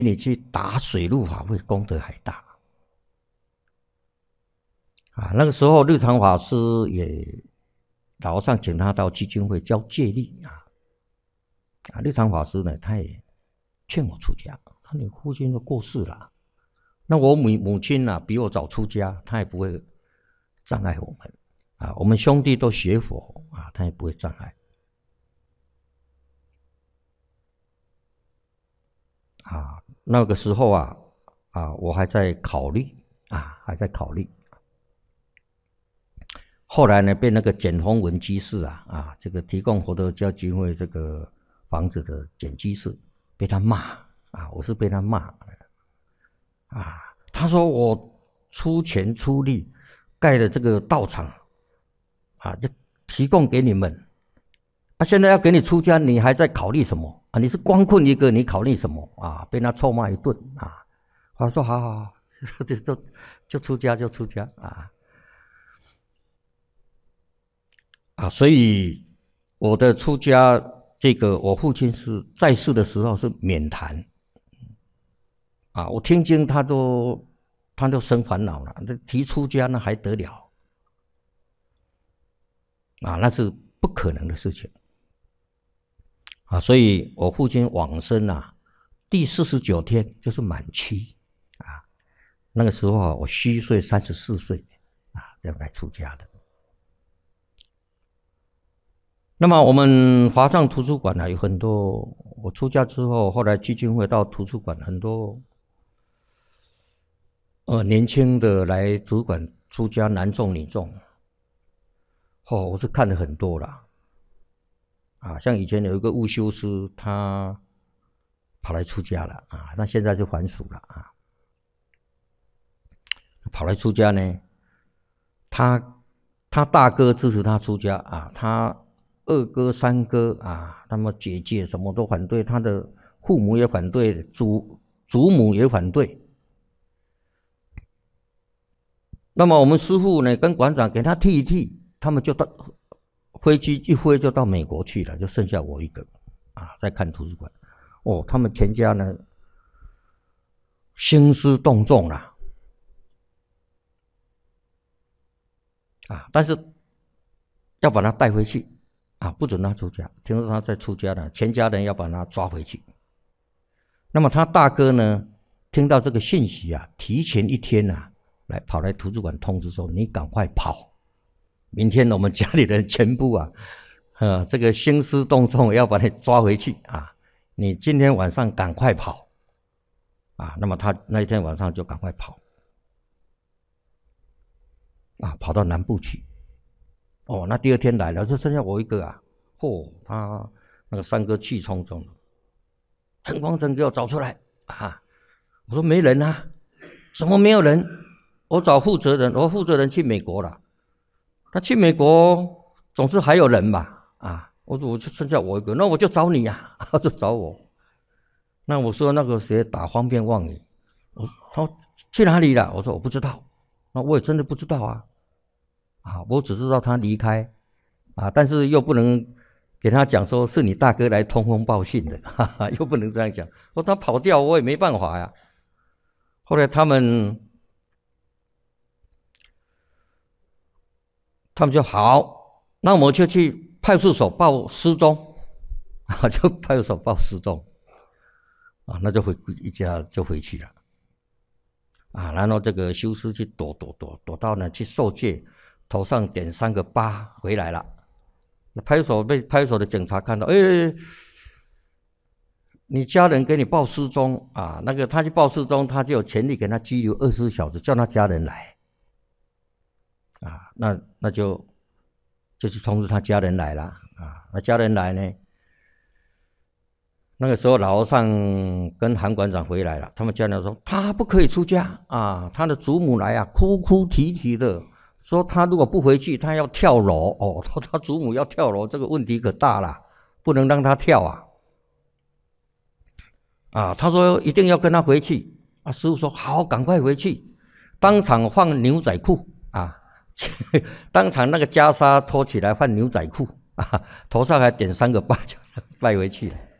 你去打水陆法会功德还大啊！那个时候，日常法师也老和尚请他到基金会教戒律啊，日常法师呢，他也劝我出家。他你父亲都过世了，那我母亲呢比我早出家，他也不会障碍我们啊。我们兄弟都学佛啊，他也不会障碍啊。那个时候我还在考虑还在考虑。后来呢，被那个简宏文居士这个提供佛陀教基金会这个房子的简居士，被他骂我是被他骂他说我出钱出力盖的这个道场就提供给你们现在要给你出家，你还在考虑什么你是光棍一个，你考虑什么被他臭骂一顿他说好，就出家就出家所以我的出家，这个我父亲是在世的时候是免谈我听经他都生烦恼了，提出家那还得了那是不可能的事情所以我父亲往生第49天就是满期那个时候我虚岁34岁这样才出家的。那么我们华藏图书馆有很多，我出家之后，后来基金会到图书馆很多年轻的来图书馆出家，男众女众我是看了很多了像以前有一个悟修师，他跑来出家了那现在是还俗了跑来出家呢，他大哥支持他出家他二哥三哥他们姐姐什么都反对，他的父母也反对，祖母也反对。那么我们师父呢跟馆长给他剃一剃，他们就到飞机一飞就到美国去了，就剩下我一个在看图书馆他们全家呢兴师动众了但是要把他带回去不准他出家，听说他在出家了，全家人要把他抓回去。那么他大哥呢听到这个信息提前一天跑来图书馆通知说，你赶快跑，明天我们家里人全部这个兴师动众要把你抓回去你今天晚上赶快跑那么他那一天晚上就赶快跑跑到南部去那第二天来了，就剩下我一个他那个三哥气冲冲，陈光诚给我找出来我说没人怎么没有人？我找负责人，我负责人去美国了，他去美国总是还有人吧我说我就剩下我一个，那我就找你他就找我。那我说那个谁打方便妄语，他说去哪里了？我说我不知道，那我也真的不知道我只知道他离开但是又不能给他讲说是你大哥来通风报信的又不能这样讲，说他跑掉我也没办法呀。后来他们就好，那我们就去派出所报失踪就派出所报失踪那就一家就回去了然后这个修师去躲到呢去受戒，头上点3个疤回来了。派出所被派出所的警察看到，你家人给你报失踪那个他去报失踪，他就有权利给他拘留24小时，叫他家人来那就去通知他家人来了那家人来呢，那个时候老和尚跟韩馆长回来了，他们家人说他不可以出家他的祖母来哭哭啼啼的说他如果不回去他要跳楼他祖母要跳楼，这个问题可大了，不能让他跳他说一定要跟他回去师父说好，赶快回去，当场换牛仔裤当场那个袈裟脱起来换牛仔裤头上还点3个疤就带回去了